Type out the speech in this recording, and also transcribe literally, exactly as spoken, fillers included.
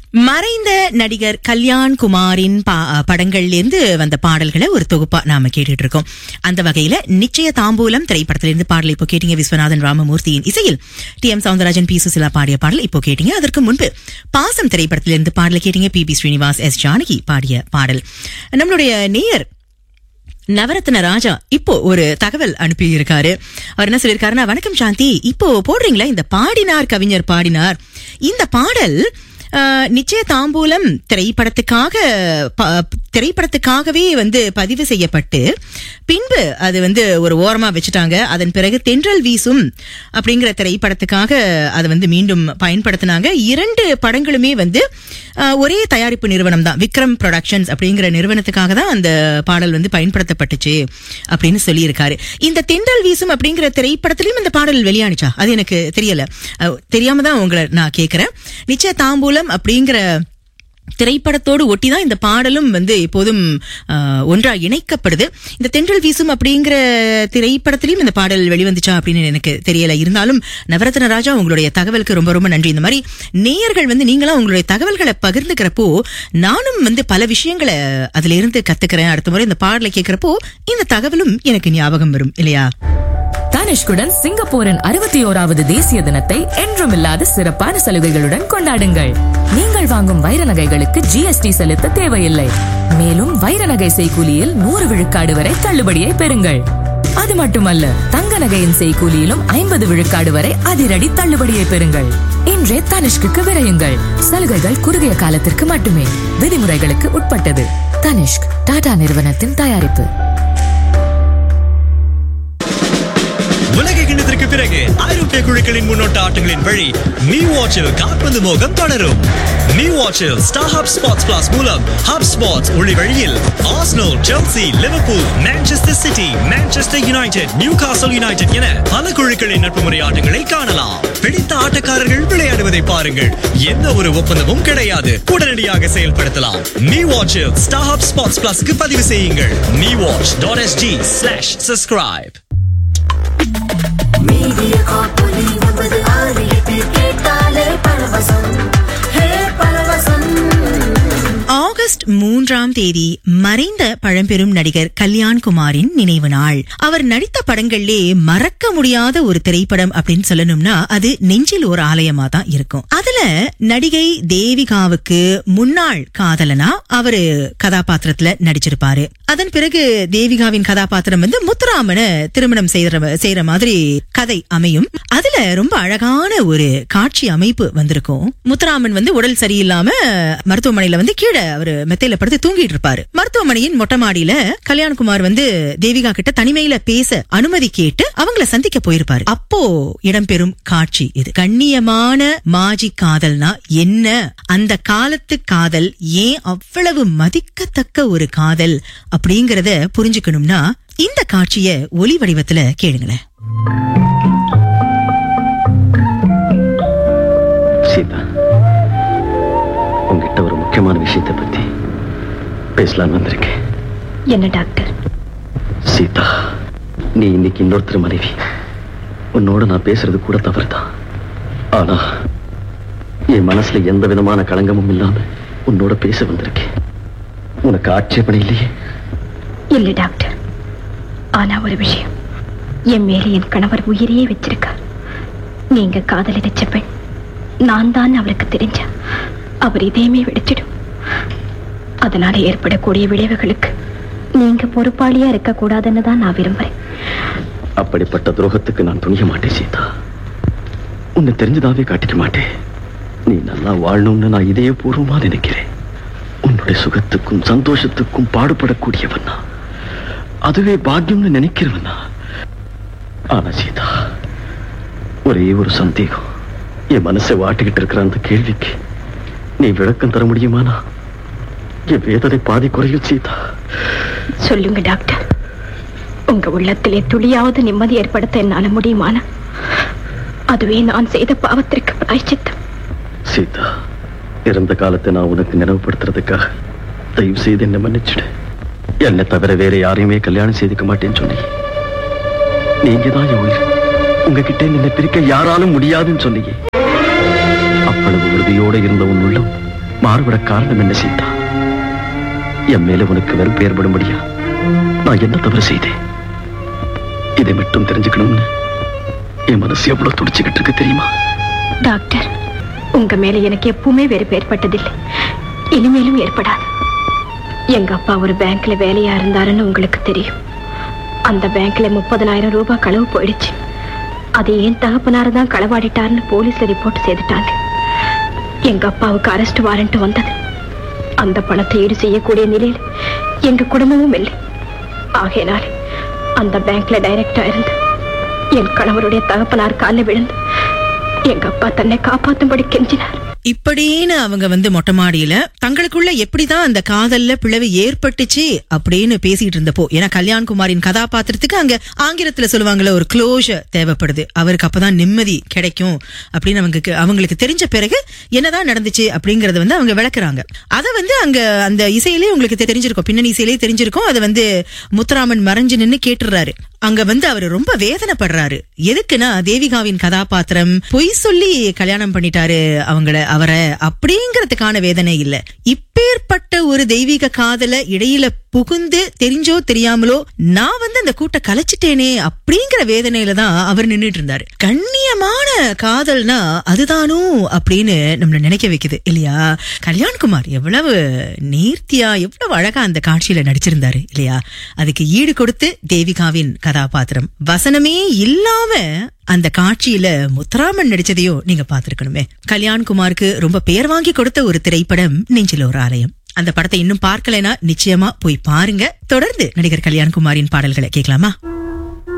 மறைந்த நடிகர் கல்யாண் குமாரின் படங்கள்ல இருந்து வந்த பாடல்களை ஒரு தொகுப்பா நாம கேட்டுட்டு இருக்கோம். அந்த வகையில நிச்சய தாம்பூலம் திரைப்படத்திலிருந்து பாடலை இப்போ கேட்டீங்க. விஸ்வநாதன் ராமமூர்த்தியின் இசையில் D M Soundararajan, B Susheela பாடிய பாடல் இப்போ கேட்டீங்க. அதற்கு முன்பு பாசம் திரைப்படத்திலிருந்து பாடலை கேட்டீங்க. B B Srinivas, S Janaki பாடிய பாடல். நம்மளுடைய நேயர் நவரத்ன ராஜா இப்போ ஒரு தகவல் அனுப்பி இருக்காரு. அவர் என்ன சொல்லியிருக்காருன்னா, வணக்கம் சாந்தி, இப்போ போடுறீங்களா இந்த பாடினார் கவிஞர் பாடினார் இந்த பாடல் நிச்சய தாம்பூலம் திரைப்படத்துக்காக திரைப்படத்துக்காகவே வந்து பதிவு செய்யப்பட்டு பின்பு அது வந்து ஒரு ஓரமா வச்சுட்டாங்க. அதன் பிறகு தென்றல் வீசும் அப்படிங்கிற திரைப்படத்துக்காக அதை வந்து மீண்டும் பயன்படுத்தினாங்க. இரண்டு படங்களுமே வந்து ஒரே தயாரிப்பு நிறுவனம் தான், விக்ரம் புரொடக்ஷன்ஸ் அப்படிங்கிற நிறுவனத்துக்காக தான் அந்த பாடல் வந்து பயன்படுத்தப்பட்டுச்சு அப்படின்னு சொல்லியிருக்காரு. இந்த தென்றல் வீசும் அப்படிங்கிற திரைப்படத்திலையும் இந்த பாடல் வெளியானுச்சா? அது எனக்கு தெரியல, தெரியாம தான் உங்களை நான் கேட்கிறேன். நிச்சய தாம்பூலம் அப்படிங்கிற திரைப்படத்தோடு ஒட்டிதான் இந்த பாடலும் வந்து எப்போதும் ஒன்றா இணைக்கப்படுது. இந்த தென்றல் வீசும் அப்படிங்கிற திரைப்படத்திலையும் இந்த பாடல் வெளிவந்துச்சா அப்படின்னு எனக்கு தெரியல. இருந்தாலும் நவரத்ன ராஜா, உங்களுடைய தகவலுக்கு ரொம்ப ரொம்ப நன்றி. இந்த மாதிரி நேயர்கள் வந்து நீங்களாம் உங்களுடைய தகவல்களை பகிர்ந்துக்கிறப்போ நானும் வந்து பல விஷயங்களை அதுல இருந்து கத்துக்கிறேன். அடுத்த முறை இந்த பாடலை கேட்கிறப்போ இந்த தகவலும் எனக்கு ஞாபகம் வரும் இல்லையா? தனிஷ்குடன் சிங்கப்பூரின் அறுபத்தி ஓராவது தேசிய தினத்தை என்றுமில்லாத சிறப்பான சலுகைகளுடன் கொண்டாடுங்கள். நீங்கள் வாங்கும் வைர நகைகளுக்கு ஜிஎஸ்டி செலுத்த தேவையில்லை. மேலும் வைர நகை செய்கூலியில் நூறு விழுக்காடு வரை தள்ளுபடியை பெறுங்கள். அது மட்டுமல்ல, தங்க நகையின் செய்கூலியிலும் ஐம்பது விழுக்காடு வரை அதிரடி தள்ளுபடியை பெறுங்கள். இன்றே தனிஷ்குக்கு விரையுங்கள். சலுகைகள் குறுகிய காலத்திற்கு மட்டுமே. விதிமுறைகளுக்கு உட்பட்டது. தனிஷ்க் டாடா நிறுவனத்தின் தயாரிப்பு. உலக கிண்ணத்திற்கு பிறகு ஐரோப்பிய குழுக்களின் முன்னோட்ட ஆட்டங்களின் வழி நியூ வாட்சில் கால்பந்து மோகம் தொடரும். New வாட்சில் star hub spots plus மூலம் ஹப் ஸ்பாட்ஸ் ஒளி வழியில் Arsenal, Chelsea, Liverpool, Manchester city, Manchester United, Newcastle United என பல குழுக்களின் நட்பு முறை ஆட்டங்களை காணலாம். பிடித்த ஆட்டக்காரர்கள் விளையாடுவதை பாருங்கள். எந்த ஒரு ஒப்பந்தமும் கிடையாது. உடனடியாக செயல்படுத்தலாம். நியூ வாட்சில் ஸ்டார் ஹப் ஸ்பாட்ஸ் பிளஸ்க்கு பதிவு செய்யுங்கள். New watch dot SG slash subscribe. Media காப்பொலி ஒன்பது ஆறு எட்டு கேட்டாலே பரவசம். ஹே பரவசம். ஆகஸ்ட் மூன்றாம் தேதி மறைந்த பழம்பெரும் நடிகர் கல்யாண் குமாரின் நினைவு நாள். அவர் நடித்த படங்கள்லே மறக்க முடியாத ஒரு திரைப்படம் அப்படின்னு சொல்லணும்னா அது நெஞ்சில் ஒரு ஆலயமா தான் இருக்கும். அதுல நடிகை தேவிகாவுக்கு முன்னாள் காதலனா அவரு கதாபாத்திரத்துல நடிச்சிருப்பாரு. அதன் பிறகு தேவிகாவின் கதாபாத்திரம் வந்து முத்துராமனை திருமணம் செய்யற செய்யற மாதிரி கதை அமையும். அதுல ரொம்ப அழகான ஒரு காட்சி அமைப்பு வந்திருக்கும். முத்துராமன் வந்து உடல் சரியில்லாம மருத்துவமனையில வந்து கீழே அவரு மெத்தையில படுத்து தூங்கிட்டு இருப்பாரு. மருத்துவமனையின் மொட்டை மாடியில கல்யாண்குமார் வந்து தேவிகா கிட்ட தனிமையில பேச அனுமதி கேட்டு அவங்கள சந்திக்க போயிருப்பாரு. அப்போ இடம்பெறும் காட்சி இது. கண்ணியமான மாஜி காதல்னா என்ன, அந்த காலத்து காதல் ஏன் அவ்வளவு மதிக்கத்தக்க ஒரு காதல் அப்படிங்கறத புரிஞ்சுக்கணும்னா இந்த காட்சிய ஒலி வடிவத்துல கேளுங்களேன். சீதா, உங்ககிட்ட ஒரு முக்கியமான விஷயத்தை பத்தி பேசலாம் வந்திருக்கேன். என்ன டாக்டர்? சீதா, நீ இன்னைக்கு இன்னொருத்தர் மனைவி. உன்னோட நான் பேசுறது கூட தவறுதான். ஆனா என் மனசுல எந்த விதமான களங்கமும் இல்லாம உன்னோட பேச வந்திருக்கேன். உனக்கு ஆட்சேபனை இல்லையே? இல்லை டாக்டர். ஆனா ஒரு விஷயம், என் மேல என் கணவர் உயிரையே வச்சிருக்கார். நீங்க காதலிச்ச பெண் நான் தான் அவருக்கு தெரிஞ்ச அவர் இதையுமே வெடிச்சிடும். அதனால ஏற்படக்கூடிய விளைவுகளுக்கு நீங்க பொறுப்பாளியா இருக்க கூடாதுன்னு தான் நான் விரும்புறேன். அப்படிப்பட்ட துரோகத்துக்கு நான் துணிய மாட்டேன் சீதா. உன்னை தெரிஞ்சதாவே காட்டிக்க மாட்டேன். நீ நல்லா வாழணும்னு நான் இதே பூர்வமா நினைக்கிறேன். உன்னுடைய சுகத்துக்கும் சந்தோஷத்துக்கும் பாடுபடக்கூடியவன் தான். அதுவே பாக்கியம்னு நினைக்கிறவன் தான். ஆனா சீதா, ஒரே ஒரு சந்தேகம். என் மனசை வாட்டிக்கிட்டு இருக்கிற அந்த கேள்விக்கு நீ விளக்கம் தர முடியுமானா? என் வேதனை பாதி குறையும் சீதா. சொல்லுங்க டாக்டர். உங்க உள்ளத்திலே துளியாவது நிம்மதி ஏற்படுத்த என்னால முடியுமானா? அதுவே நான் செய்த பாவத்திற்கு பிராயச்சித்தம். சீதா, இறந்த காலத்தை நான் உனக்கு நினைவுபடுத்துறதுக்காக தயவு செய்து என்ன மன்னிச்சுடு. என்னை தவிர வேற யாரையுமே கல்யாணம் செய்துக்க மாட்டேன்னு சொன்னீங்க. நீங்க தான் என் உயிர். உங்ககிட்ட நின்ன பிரிக்க யாராலும் முடியாதுன்னு சொன்னீங்க. அவ்வளவு உறுதியோடு இருந்த உன் உள்ளம் மாறுபட காரணம் என்ன சீதா? என் மேல உனக்கு வெறுப்பு ஏற்படும்படியா நான் என்ன தவறு செய்தேன்? இதை மட்டும் தெரிஞ்சுக்கணும்னு என் மனசு எவ்வளவு துடிச்சுக்கிட்டு இருக்கு தெரியுமா? டாக்டர், உங்க மேல எனக்கு எப்பவுமே வெறுப்பு ஏற்பட்டதில்லை, இனிமேலும் ஏற்படாது. எங்க அப்பா ஒரு பேங்க்ல வேலையா இருந்தாருன்னு உங்களுக்கு தெரியும். அந்த பேங்க்ல முப்பதனாயிரம் ரூபாய் களவு போயிடுச்சு. அது ஏன் தகப்பனாரு தான் களவாடிட்டாருன்னு போலீஸ்ல ரிப்போர்ட் செய்துட்டாங்க. எங்க அப்பாவுக்கு அரெஸ்ட் வாரண்ட் வந்தது. அந்த பணத்தை ஈடு செய்யக்கூடிய நிலையில் எங்க குடும்பமும் இல்லை. ஆகையினால் அந்த பேங்க்ல டைரக்டா இருந்து என் கணவருடைய தகப்பனார் காலில் விழுந்து எங்க அப்பா தன்னை காப்பாற்றும்படி கெஞ்சினார். இப்படின்னு அவங்க வந்து மொட்டை மாடியில தங்களுக்குள்ள எப்படிதான் அந்த காதல்ல பிளவு ஏற்பட்டுச்சு அப்படின்னு பேசிட்டு இருந்தப்போ, ஏன்னா கல்யாண்குமாரின் கதாபாத்திரத்துக்கு அங்க ஆங்கிலத்துல சொல்லுவாங்கல்ல, ஒரு க்ளோஷர் தேவைப்படுது, அவருக்கு அப்பதான் நிம்மதி கிடைக்கும் அப்படின்னு அவங்க அவங்களுக்கு தெரிஞ்ச பிறகு என்னதான் நடந்துச்சு அப்படிங்கறத வந்து அவங்க விளக்குறாங்க. அத வந்து அங்க அந்த இசையிலேயே உங்களுக்கு தெரிஞ்சிருக்கும், பின்னணி இசையிலேயே தெரிஞ்சிருக்கும். அதை வந்து முத்துராமன் மறைஞ்சு நின்னு கேட்டுறாரு. அங்க வந்து அவரு ரொம்ப வேதனைப்படுறாரு. எதுக்குன்னா தேவிகாவின் கதாபாத்திரம் பொய் சொல்லி கல்யாணம் பண்ணிட்டாரு அவங்கள அவரை அப்படிங்கறதுக்கான வேதனை இல்ல, இப்பேற்பட்ட ஒரு தெய்வீக காதல இடையில புகுந்து தெரிஞ்சோ தெரியாமலோ நான் வந்து அந்த கூட்ட கலைச்சிட்டேனே அப்படிங்கிற வேதனையில தான் அவர் நின்றுட்டு இருந்தாரு. கண்ணியமான காதல்னா அதுதானோ அப்படின்னு நம்மள நினைக்க வைக்குது இல்லையா? கல்யாண்குமார் எவ்வளவு நேர்த்தியா எவ்வளவு அழகா அந்த காட்சியில நடிச்சிருந்தாரு இல்லையா? அதுக்கு ஈடு கொடுத்து தேவிகாவின் கதாபாத்திரம் வசனமே இல்லாம அந்த காட்சியில முத்துராமன் நடிச்சதையும் நீங்க பாத்துருக்கணுமே. கல்யாண்குமாருக்கு ரொம்ப பெயர் வாங்கி கொடுத்த ஒரு திரைப்படம் நெஞ்சில் ஒரு ஆலயம். அந்த படத்தை இன்னும் பார்க்கலைன்னா நிச்சயமா போய் பாருங்க. தொடர்ந்து நடிகர் கல்யாண்குமாரின் பாடல்களை கேட்கலாமா?